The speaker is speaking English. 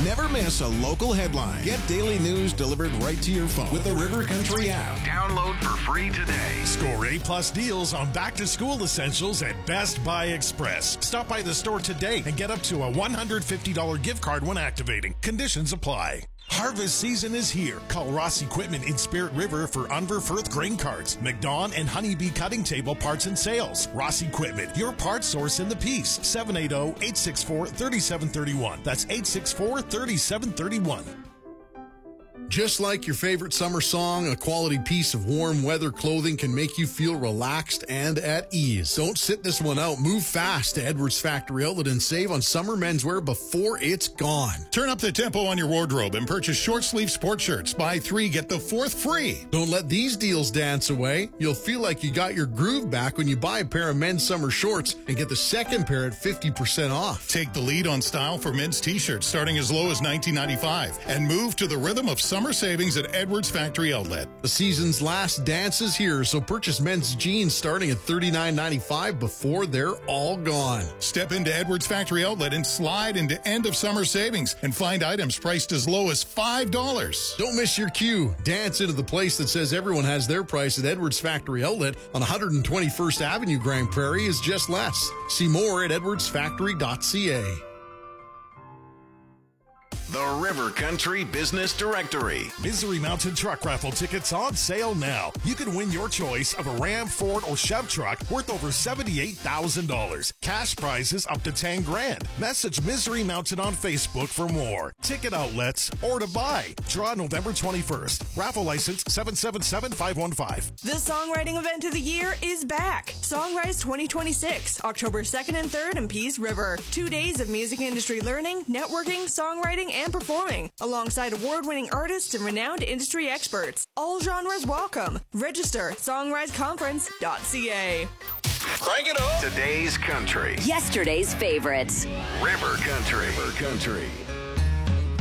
Never miss a local headline. Get daily news delivered right to your phone with the River Country app. Download for free today. Score A+ deals on back-to-school essentials at Best Buy Express. Stop by the store today and get up to a $150 gift card when activating. Conditions apply. Harvest season is here. Call Ross Equipment in Spirit River for Unver Firth grain carts, McDonald and Honeybee cutting table parts and sales. Ross Equipment, your parts source in the Peace. 780-864-3731. That's 864-3731. Just like your favorite summer song, a quality piece of warm weather clothing can make you feel relaxed and at ease. Don't sit this one out. Move fast to Edwards Factory Outlet and save on summer menswear before it's gone. Turn up the tempo on your wardrobe and purchase short-sleeve sport shirts. Buy 3, get the 4th free. Don't let these deals dance away. You'll feel like you got your groove back when you buy a pair of men's summer shorts and get the second pair at 50% off. Take the lead on style for men's t-shirts starting as low as $19.95 and move to the rhythm of summer savings at Edwards Factory Outlet. The season's last dance is here, so purchase men's jeans starting at $39.95 before they're all gone. Step into Edwards Factory Outlet and slide into end of summer savings and find items priced as low as $5. Don't miss your cue. Dance into the place that says everyone has their price at Edwards Factory Outlet on 121st Avenue, Grand Prairie is just less. See more at edwardsfactory.ca. The River Country Business Directory. Misery Mountain Truck Raffle tickets on sale now. You can win your choice of a Ram, Ford, or Chev truck worth over $78,000. Cash prizes up to $10,000. Message Misery Mountain on Facebook for more. Ticket outlets or to buy. Draw November 21st. Raffle license 777515. The songwriting event of the year is back. Songrise 2026, October 2nd and 3rd in Peace River. 2 days of music industry learning, networking, songwriting, and performing, alongside award-winning artists and renowned industry experts. All genres welcome. Register at songriseconference.ca. Crank it up. Today's country. Yesterday's favorites. River Country. River Country.